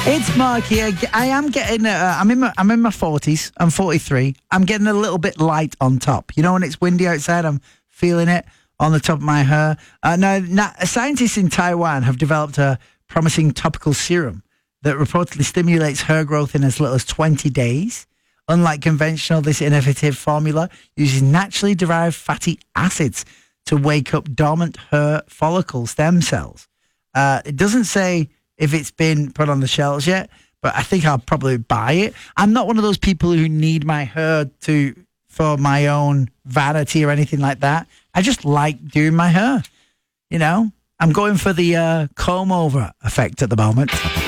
It's Mark here. I am getting. I'm in my 40s. I'm 43. I'm getting a little bit light on top. You know, when it's windy outside, I'm feeling it on the top of my hair. Now, scientists in Taiwan have developed a promising topical serum that reportedly stimulates hair growth in as little as 20 days. Unlike conventional, this innovative formula uses naturally derived fatty acids to wake up dormant hair follicle stem cells. It doesn't say if it's been put on the shelves yet, but I think I'll probably buy it. I'm not one of those people who need my hair for my own vanity or anything like that. I just like doing my hair. You know, I'm going for the comb over effect at the moment.